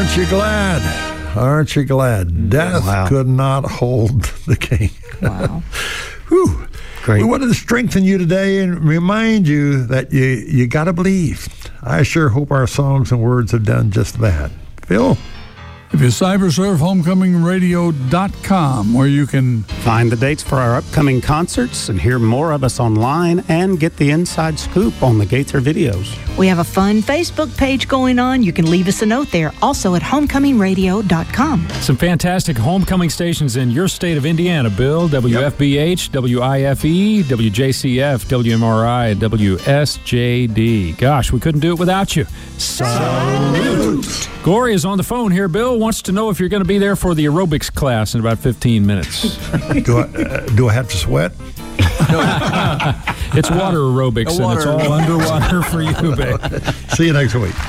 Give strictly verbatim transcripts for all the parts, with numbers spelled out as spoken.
Aren't you glad? Aren't you glad? Death wow. could not hold the king. Wow. Whew. Great. We wanted to strengthen you today and remind you that you, you got to believe. I sure hope our songs and words have done just that. Phil? If you cybersurf homecoming radio dot com, where you can find the dates for our upcoming concerts and hear more of us online and get the inside scoop on the Gaither videos. We have a fun Facebook page going on. You can leave us a note there, also at homecoming radio dot com. Some fantastic homecoming stations in your state of Indiana, Bill. W F B H, yep. W I F E, W J C F, W M R I, and W S J D. Gosh, we couldn't do it without you. Salute! Gory is on the phone here, Bill. Wants to know if you're going to be there for the aerobics class in about fifteen minutes. do, I, uh, do I have to sweat? It's water aerobics, water and it's all underwater for you, babe. See you next week.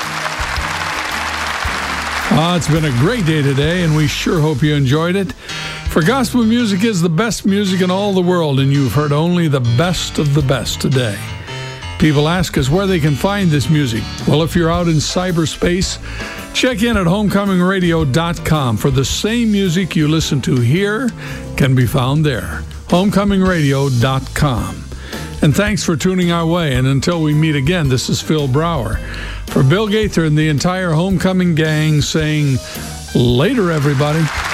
Uh, it's been a great day today, and we sure hope you enjoyed it. For gospel music is the best music in all the world, and you've heard only the best of the best today. People ask us where they can find this music. Well, if you're out in cyberspace, check in at homecoming radio dot com, for the same music you listen to here can be found there. homecoming radio dot com. And thanks for tuning our way. And until we meet again, this is Phil Brower. For Bill Gaither and the entire Homecoming gang saying, later, everybody.